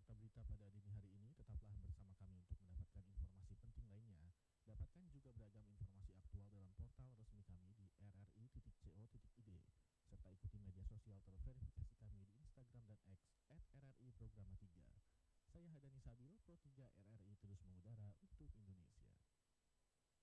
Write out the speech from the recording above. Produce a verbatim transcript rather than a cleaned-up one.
Warta Berita pada dini hari ini, tetaplah bersama kami untuk mendapatkan informasi penting lainnya. Dapatkan juga beragam informasi aktual dalam portal resmi kami di r r i titik co titik i d, serta ikuti media sosial terverifikasi kami di Instagram dan X at r r i programa tiga. Saya Hadani Sabil, Pro tiga R R I terus mengudara